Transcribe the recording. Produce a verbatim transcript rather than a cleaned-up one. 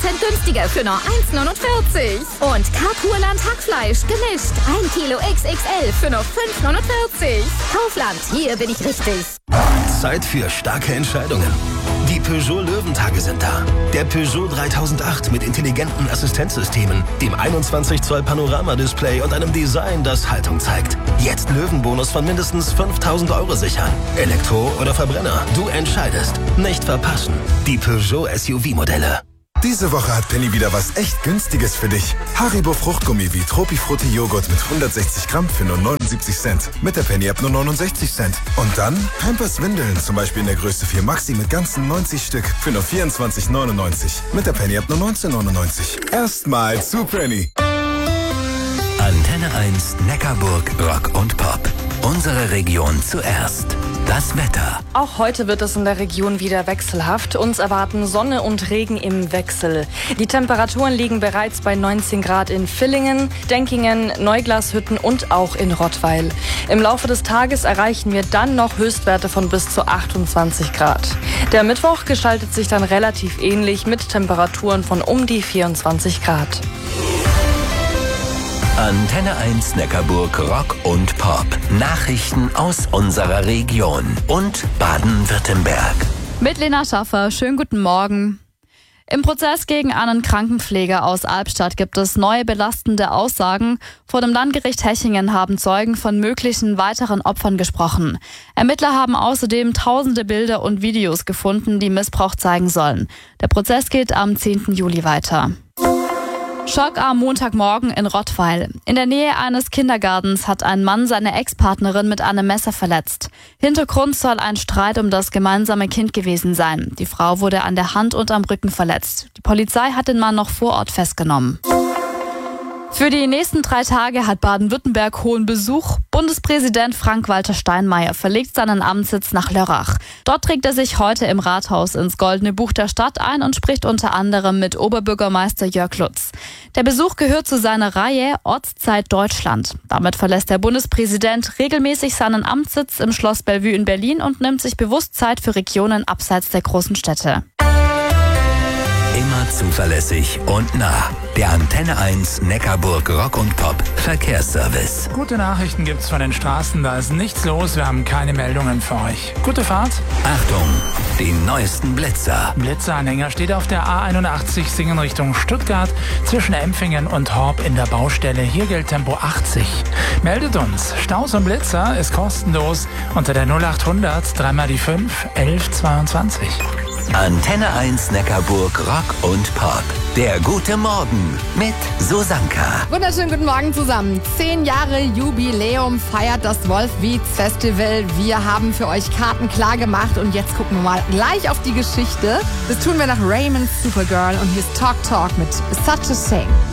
Prozent günstiger für nur eins neunundvierzig. Und Carpurland Hackfleisch gemischt. ein Kilo X X L für nur fünf neunundvierzig. Kaufland, hier bin ich richtig. Zeit für starke Entscheidungen. Die Peugeot Löwentage sind da. Der Peugeot dreitausendacht mit intelligenten Assistenzsystemen, dem einundzwanzig Zoll Panoramadisplay und einem Design, das Haltung zeigt. Jetzt Löwenbonus von mindestens fünftausend Euro sichern. Elektro oder Verbrenner, du entscheidest. Nicht verpassen. Die Peugeot S U V-Modelle. Diese Woche hat Penny wieder was echt Günstiges für dich. Haribo Fruchtgummi wie Tropifrutti Joghurt mit hundertsechzig Gramm für nur neunundsiebzig Cent. Mit der Penny-App nur neunundsechzig Cent. Und dann Pampers Windeln, zum Beispiel in der Größe vier Maxi mit ganzen neunzig Stück für nur vierundzwanzig neunundneunzig. Mit der Penny-App nur neunzehn neunundneunzig. Erstmal zu Penny. Antenne eins Neckarburg Rock und Pop. Unsere Region zuerst. Das Wetter. Auch heute wird es in der Region wieder wechselhaft. Uns erwarten Sonne und Regen im Wechsel. Die Temperaturen liegen bereits bei neunzehn Grad in Villingen, Denkingen, Neuglashütten und auch in Rottweil. Im Laufe des Tages erreichen wir dann noch Höchstwerte von bis zu achtundzwanzig Grad. Der Mittwoch gestaltet sich dann relativ ähnlich mit Temperaturen von um die vierundzwanzig Grad. Antenne eins Neckarburg Rock und Pop. Nachrichten aus unserer Region und Baden-Württemberg. Mit Lena Schaffer. Schönen guten Morgen. Im Prozess gegen einen Krankenpfleger aus Albstadt gibt es neue belastende Aussagen. Vor dem Landgericht Hechingen haben Zeugen von möglichen weiteren Opfern gesprochen. Ermittler haben außerdem tausende Bilder und Videos gefunden, die Missbrauch zeigen sollen. Der Prozess geht am zehnten Juli weiter. Schock am Montagmorgen in Rottweil. In der Nähe eines Kindergartens hat ein Mann seine Ex-Partnerin mit einem Messer verletzt. Hintergrund soll ein Streit um das gemeinsame Kind gewesen sein. Die Frau wurde an der Hand und am Rücken verletzt. Die Polizei hat den Mann noch vor Ort festgenommen. Für die nächsten drei Tage hat Baden-Württemberg hohen Besuch. Bundespräsident Frank-Walter Steinmeier verlegt seinen Amtssitz nach Lörrach. Dort trägt er sich heute im Rathaus ins Goldene Buch der Stadt ein und spricht unter anderem mit Oberbürgermeister Jörg Lutz. Der Besuch gehört zu seiner Reihe Ortszeit Deutschland. Damit verlässt der Bundespräsident regelmäßig seinen Amtssitz im Schloss Bellevue in Berlin und nimmt sich bewusst Zeit für Regionen abseits der großen Städte. Immer zuverlässig und nah. Der Antenne eins Neckarburg Rock und Pop Verkehrsservice. Gute Nachrichten gibt's von den Straßen, da ist nichts los, wir haben keine Meldungen für euch. Gute Fahrt. Achtung, die neuesten Blitzer. Blitzeranhänger steht auf der A einundachtzig Singen Richtung Stuttgart zwischen Empfingen und Horb in der Baustelle. Hier gilt Tempo achtzig. Meldet uns. Staus und Blitzer ist kostenlos unter der null achthundert drei mal die fünf elf zweiundzwanzig. Antenne eins Neckarburg Rock und Pop. Der gute Morgen mit Susanka. Wunderschönen guten Morgen zusammen. Zehn Jahre Jubiläum feiert das Wolfwietz Festival. Wir haben für euch Karten klar gemacht und jetzt gucken wir mal gleich auf die Geschichte. Das tun wir nach Raymond's Supergirl und hier ist Talk Talk mit Such a Shame.